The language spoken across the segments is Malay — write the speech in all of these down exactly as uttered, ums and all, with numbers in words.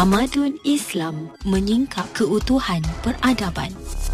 Tamadun Islam menyingkap keutuhan peradaban.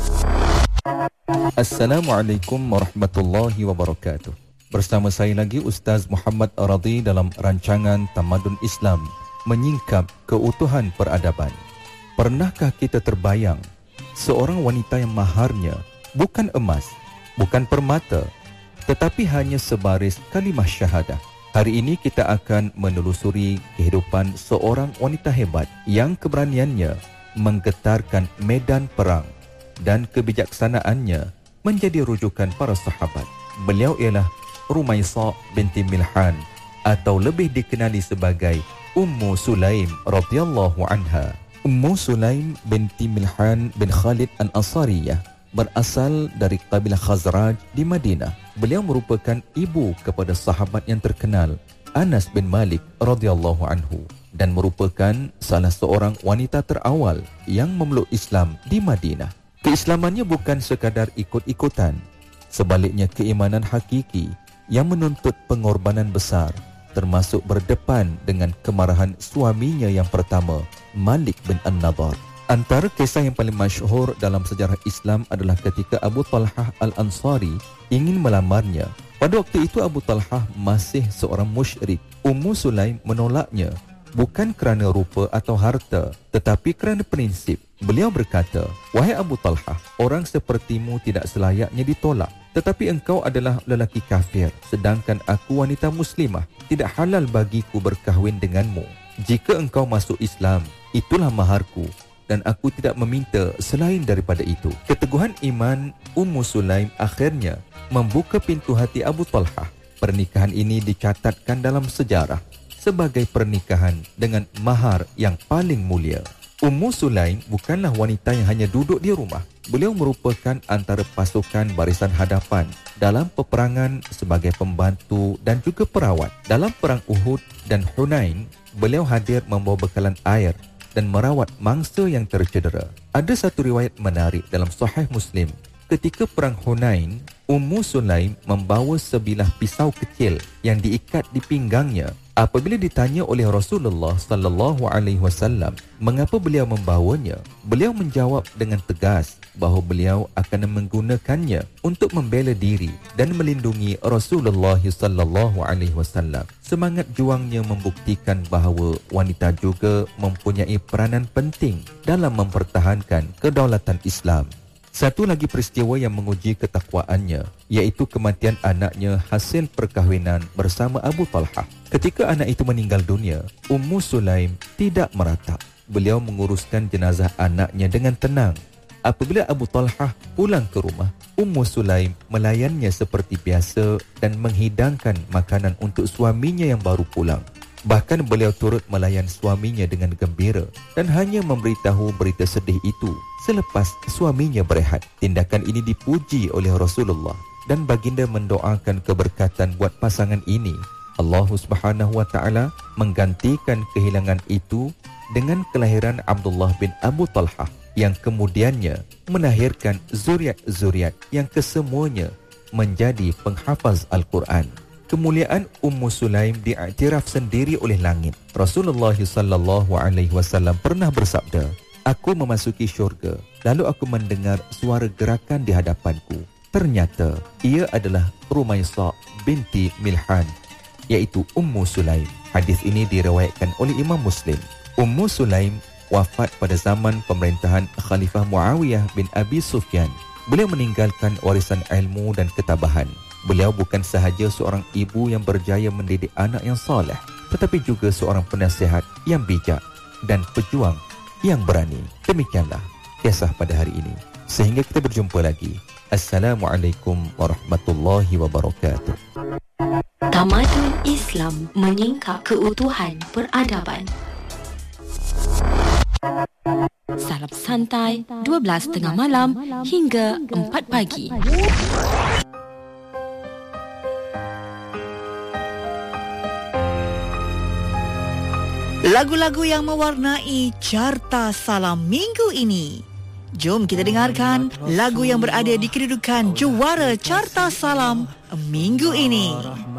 Assalamualaikum warahmatullahi wabarakatuh. Bersama saya lagi Ustaz Muhammad Aradi dalam rancangan Tamadun Islam menyingkap keutuhan peradaban. Pernahkah kita terbayang seorang wanita yang maharnya bukan emas, bukan permata, tetapi hanya sebaris kalimah syahadah? Hari ini kita akan menelusuri kehidupan seorang wanita hebat yang keberaniannya menggetarkan medan perang dan kebijaksanaannya menjadi rujukan para sahabat. Beliau ialah Rumaisah binti Milhan atau lebih dikenali sebagai Ummu Sulaim radhiyallahu anha. Ummu Sulaim binti Milhan bin Khalid Al-Ansariyah berasal dari kabilah Khazraj di Madinah. Beliau merupakan ibu kepada sahabat yang terkenal Anas bin Malik radhiyallahu anhu dan merupakan salah seorang wanita terawal yang memeluk Islam di Madinah. Keislamannya bukan sekadar ikut-ikutan, sebaliknya keimanan hakiki yang menuntut pengorbanan besar, termasuk berdepan dengan kemarahan suaminya yang pertama, Malik bin An-Nadhar. Antara kisah yang paling masyhur dalam sejarah Islam adalah ketika Abu Talhah Al-Ansari ingin melamarnya. Pada waktu itu Abu Talhah masih seorang musyrik. Ummu Sulaim menolaknya bukan kerana rupa atau harta, tetapi kerana prinsip. Beliau berkata, "Wahai Abu Talhah, orang sepertimu tidak selayaknya ditolak. Tetapi engkau adalah lelaki kafir, sedangkan aku wanita muslimah. Tidak halal bagiku berkahwin denganmu. Jika engkau masuk Islam, itulah maharku, dan aku tidak meminta selain daripada itu." Keteguhan iman Ummu Sulaim akhirnya membuka pintu hati Abu Talhah. Pernikahan ini dicatatkan dalam sejarah sebagai pernikahan dengan mahar yang paling mulia. Ummu Sulaim bukanlah wanita yang hanya duduk di rumah. Beliau merupakan antara pasukan barisan hadapan dalam peperangan sebagai pembantu dan juga perawat. Dalam perang Uhud dan Hunain, beliau hadir membawa bekalan air dan merawat mangsa yang tercedera. Ada satu riwayat menarik dalam Sahih Muslim. Ketika perang Hunain, Ummu Sulaim membawa sebilah pisau kecil yang diikat di pinggangnya. Apabila ditanya oleh Rasulullah sallallahu alaihi wasallam mengapa beliau membawanya, beliau menjawab dengan tegas bahawa beliau akan menggunakannya untuk membela diri dan melindungi Rasulullah sallallahu alaihi wasallam. Semangat juangnya membuktikan bahawa wanita juga mempunyai peranan penting dalam mempertahankan kedaulatan Islam. Satu lagi peristiwa yang menguji ketakwaannya, iaitu kematian anaknya hasil perkahwinan bersama Abu Talhah. Ketika anak itu meninggal dunia, Ummu Sulaim tidak meratap. Beliau menguruskan jenazah anaknya dengan tenang. Apabila Abu Talhah pulang ke rumah, Ummu Sulaim melayannya seperti biasa dan menghidangkan makanan untuk suaminya yang baru pulang. Bahkan beliau turut melayan suaminya dengan gembira dan hanya memberitahu berita sedih itu selepas suaminya berehat. Tindakan ini dipuji oleh Rasulullah dan baginda mendoakan keberkatan buat pasangan ini. Allah Subhanahu wa taala menggantikan kehilangan itu dengan kelahiran Abdullah bin Abu Talhah yang kemudiannya melahirkan zuriat-zuriat yang kesemuanya menjadi penghafaz Al-Quran. Kemuliaan Ummu Sulaim diiktiraf sendiri oleh langit. Rasulullah sallallahu alaihi wasallam pernah bersabda, "Aku memasuki syurga, lalu aku mendengar suara gerakan di hadapanku. Ternyata ia adalah Rumaisah binti Milhan, iaitu Ummu Sulaim." Hadis ini diriwayatkan oleh Imam Muslim. Ummu Sulaim wafat pada zaman pemerintahan Khalifah Muawiyah bin Abi Sufyan. Beliau meninggalkan warisan ilmu dan ketabahan. Beliau bukan sahaja seorang ibu yang berjaya mendidik anak yang soleh, tetapi juga seorang penasihat yang bijak dan pejuang yang berani. Demikianlah kisah pada hari ini. Sehingga kita berjumpa lagi. Assalamualaikum warahmatullahi wabarakatuh. Tamadun Islam menyingkap keutuhan peradaban. Salam santai dua belas tiga puluh malam hingga empat pagi. Lagu-lagu yang mewarnai Carta Salam minggu ini. Jom kita dengarkan lagu yang berada di kedudukan juara Carta Salam minggu ini.